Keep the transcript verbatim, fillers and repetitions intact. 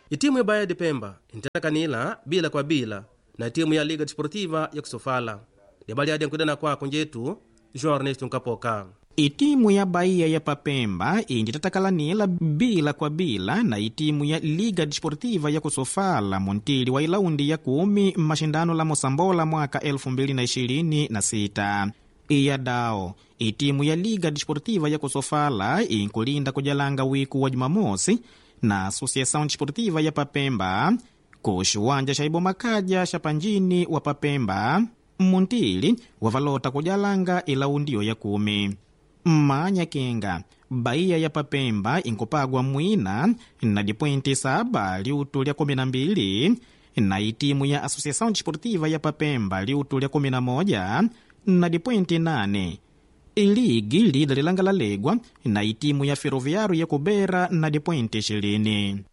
Itimu ya Bahia de Pemba intatakanila bila kwa bila na timu ya Liga Desportiva ya Kusofala. Debali hadi nkudana kwa kunjetu João Ernesto Nkapoka. Itimu ya Bahia ya Papemba injitatakalanila bila kwa bila na itimu ya Liga Desportiva ya Kusofala montili wa ilaundi ya kumi mashindano la Mosambola mwaka elfu mbili na ishirini na sita. Iya dao, itimu ya Liga Desportiva ya Kusofala inkulinda kujalanga wiku wa Jumamosi na Associação Desportiva ya Papemba kushuwanja shaibo makaja shapanjini wa Papemba montili wavalota kujalanga ilaundio ya kumi. Manya kenga Bahia ya Papemba inkupagwa mwina na dipointi saba liutu lya kumi na mbili na itimu ya Associação Desportiva ya Papemba liutu lya kumi na moja na dipointi nane. Iligi lida lilanga la legwa na itimu ya Ferroviário ya Kubera na dipointi ishirini.